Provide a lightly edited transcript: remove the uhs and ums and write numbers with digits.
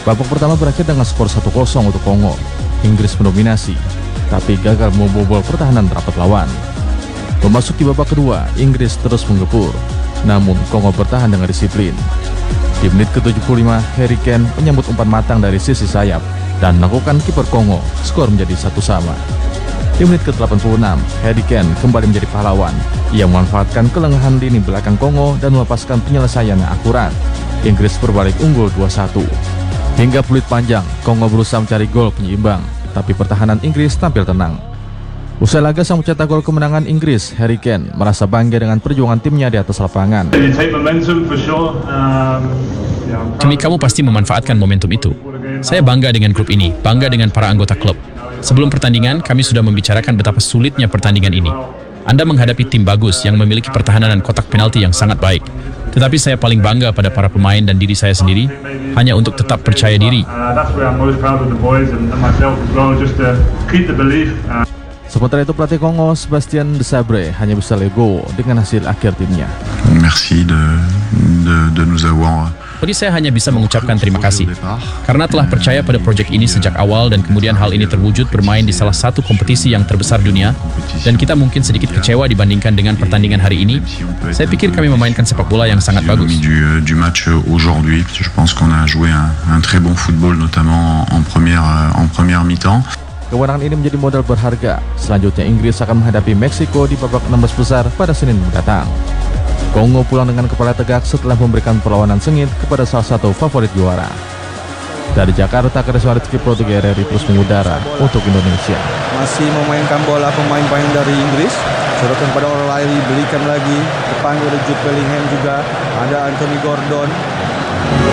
Babak pertama berakhir dengan skor 1-0 untuk Kongo. Inggris mendominasi, tapi gagal membobol pertahanan rapat lawan. Memasuki babak kedua, Inggris terus menggempur, namun Kongo bertahan dengan disiplin. Di menit ke-75, Harry Kane menyambut umpan matang dari sisi sayap dan melakukan kiper Kongo, skor menjadi 1-1. Di menit ke-86, Harry Kane kembali menjadi pahlawan. Ia memanfaatkan kelengahan lini belakang Kongo dan melepaskan penyelesaian yang akurat. Inggris berbalik unggul 2-1. Hingga peluit panjang, Kongo berusaha mencari gol penyeimbang, tapi pertahanan Inggris tampil tenang. Usai laga sang pencetak gol kemenangan Inggris, Harry Kane merasa bangga dengan perjuangan timnya di atas lapangan. Demi kamu pasti memanfaatkan momentum itu. Saya bangga dengan grup ini, bangga dengan para anggota klub. Sebelum pertandingan, kami sudah membicarakan betapa sulitnya pertandingan ini. Anda menghadapi tim bagus yang memiliki pertahanan dan kotak penalti yang sangat baik. Tetapi saya paling bangga pada para pemain dan diri saya sendiri, hanya untuk tetap percaya diri. Sementara itu pelatih Kongo, Sebastien Desabre, hanya bisa lego dengan hasil akhir timnya. Merci de nous avoir. Jadi saya hanya bisa mengucapkan terima kasih karena telah percaya pada proyek ini sejak awal dan kemudian hal ini terwujud bermain di salah satu kompetisi yang terbesar dunia dan kita mungkin sedikit kecewa dibandingkan dengan pertandingan hari ini. Saya pikir kami memainkan sepak bola yang sangat bagus. Du match aujourd'hui, je pense qu'on a joué un très bon football notamment en première mi-temps. Kemenangan ini menjadi modal berharga. Selanjutnya Inggris akan menghadapi Meksiko di babak 16 besar pada Senin mendatang. Kongo pulang dengan kepala tegak setelah memberikan perlawanan sengit kepada salah satu favorit juara. Dari Jakarta, Karisma Rizky Portugal RRI terus mengudara untuk Indonesia. Masih memainkan bola pemain-pemain dari Inggris. Sorotan pada O'Reilly, belikan lagi. Depan ada Jude Bellingham juga. Ada Anthony Gordon.